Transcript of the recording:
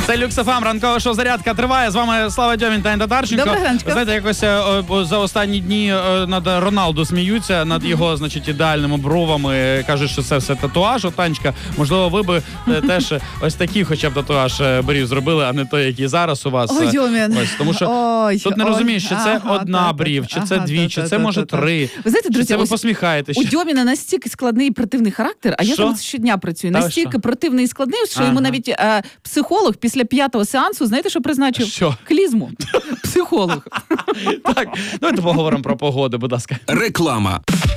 Це Люкс ФМ, ранкова шоу «Зарядка» триває. З вами Слава Дьомін та Інна Татарченко. Доброго ранку. Знаєте, якось за останні дні над Роналду сміються, над його, значить, ідеальними бровами. Кажуть, що це все татуаж. Танечка, можливо, ви би теж ось такий хоча б татуаж брів зробили, а не той, який зараз у вас. Ой, Дьомін. Ось, тому що тут не розумієш, чи це одна брів, чи це дві, чи це, може, три. Ви знаєте, Чи друзі, це ви ось посміхаєтеся? у Дьоміна настільки складний і противний характер, а я Що? там щодня працюю. Та ви Настільки що? противний і складний, що Ага. йому навіть психолог після 5-го сеансу, знаєте, що призначив? Що? Клізму. Психолог. Так, давайте поговоримо про погоду, будь ласка. Реклама.